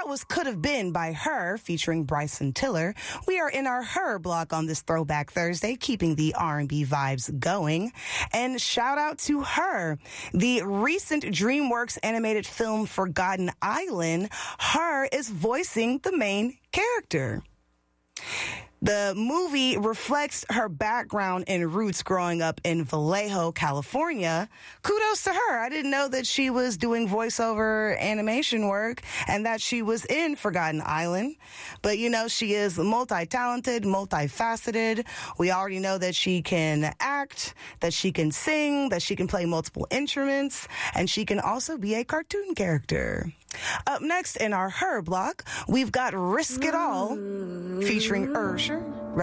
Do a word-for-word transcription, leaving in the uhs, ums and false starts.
was Could Have Been by Her, featuring Bryson Tiller. We are in our Her block on this Throwback Thursday, keeping the R and B vibes going. And shout out to Her, the recent DreamWorks animated film Forgotten Island. Her is voicing the main character. The movie reflects her background and roots growing up in Vallejo, California. Kudos to her. I didn't know that she was doing voiceover animation work and that she was in Forgotten Island. But, you know, she is multi-talented, multifaceted. We already know that she can act, that she can sing, that she can play multiple instruments, and she can also be a cartoon character. Up next in our Her block, we've got Risk It All featuring Usher.